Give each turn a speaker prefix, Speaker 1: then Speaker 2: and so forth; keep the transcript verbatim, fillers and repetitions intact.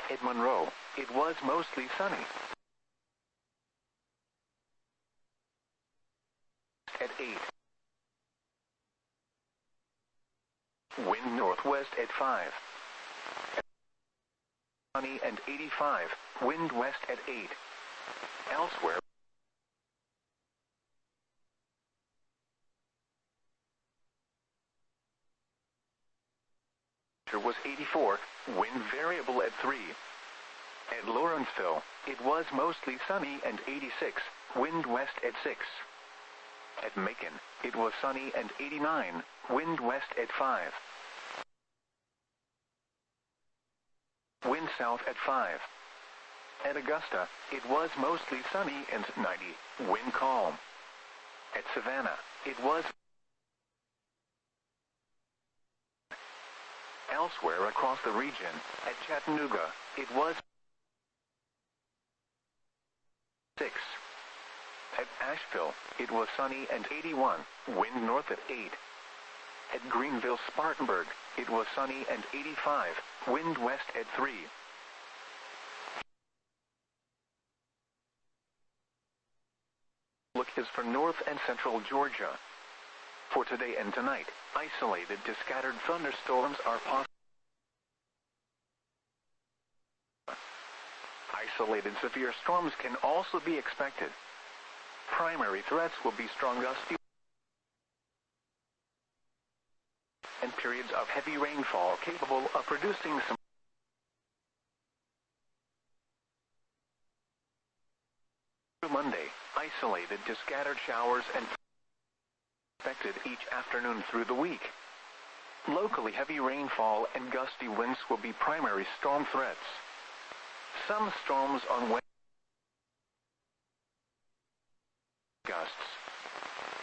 Speaker 1: At Monroe, it was mostly sunny. At eight. Wind northwest at five. Sunny and eighty-five. Wind west at eight. Elsewhere, was eighty-four. Wind variable at three. At Lawrenceville, it was mostly sunny and eighty-six. Wind west at six. At Macon, it was sunny and eighty-nine. Wind west at five. Wind south at five. At Augusta, it was mostly sunny and ninety. Wind calm. At Savannah, it was elsewhere across the region. At Chattanooga, it was six. At Asheville, it was sunny and eighty-one. Wind north at eight. At Greenville, Spartanburg, it was sunny and eighty-five. Wind west at three. Look is for north and central Georgia. For today and tonight, isolated to scattered thunderstorms are possible. Isolated severe storms can also be expected. Primary threats will be strong gusty and periods of heavy rainfall capable of producing some Monday, isolated to scattered showers and expected each afternoon through the week. Locally heavy rainfall and gusty winds will be primary storm threats. Some storms on Wednesday. Gusts.